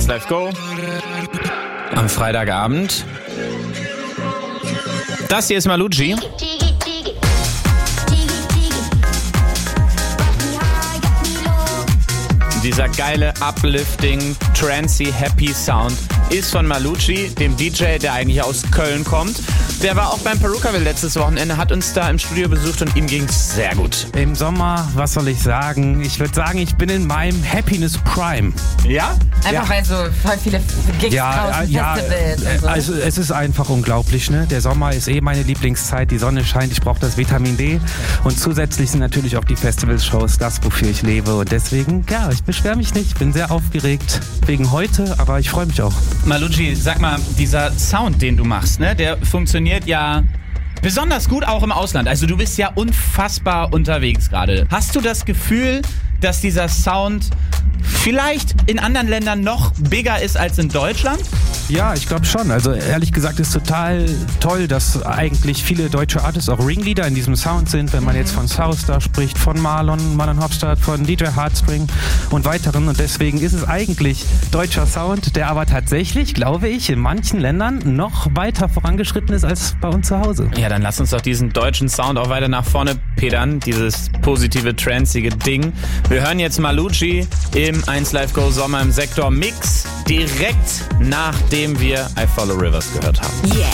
1 Live Go am Freitagabend. Das hier ist Malucci. Dieser geile, uplifting, trancy, happy Sound ist von Malucci, dem DJ, der eigentlich aus Köln kommt. Der war auch beim Perukaville letztes Wochenende, hat uns da im Studio besucht und ihm ging's sehr gut. Im Sommer, was soll ich sagen? Ich würde sagen, ich bin in meinem Happiness Prime. Ja? Einfach weil so voll viele Gigs draußen, Festivals und so. Also es ist einfach unglaublich, ne? Der Sommer ist meine Lieblingszeit, die Sonne scheint, ich brauche das Vitamin D und zusätzlich sind natürlich auch die Festivalshows das, wofür ich lebe und deswegen, ja, ich beschwere mich nicht, bin sehr aufgeregt wegen heute, aber ich freue mich auch. Malucci, sag mal, dieser Sound, den du machst, ne, der funktioniert ja besonders gut auch im Ausland. Also du bist ja unfassbar unterwegs gerade. Hast du das Gefühl, dass dieser Sound vielleicht in anderen Ländern noch bigger ist als in Deutschland? Ja, ich glaube schon. Also ehrlich gesagt ist total toll, dass eigentlich viele deutsche Artists auch Ringleader in diesem Sound sind. Wenn man jetzt von Southstar spricht, von Marlon Hofstadt, von DJ Heartstring und weiteren. Und deswegen ist es eigentlich deutscher Sound, der aber tatsächlich, glaube ich, in manchen Ländern noch weiter vorangeschritten ist als bei uns zu Hause. Ja, dann lass uns doch diesen deutschen Sound auch weiter nach vorne pedern. Dieses positive, tranzige Ding. Wir hören jetzt Malucci im 1 Live Go Sommer im Sektor Mix direkt nachdem wir I Follow Rivers gehört haben. Yeah.